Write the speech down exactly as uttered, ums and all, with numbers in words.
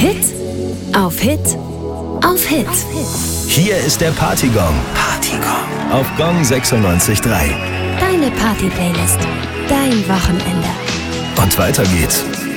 Hit auf Hit auf Hit. Hier ist der Partygong. Partygong. Auf Gong sechsundneunzig Komma drei. Deine Party-Playlist. Dein Wochenende. Und weiter geht's.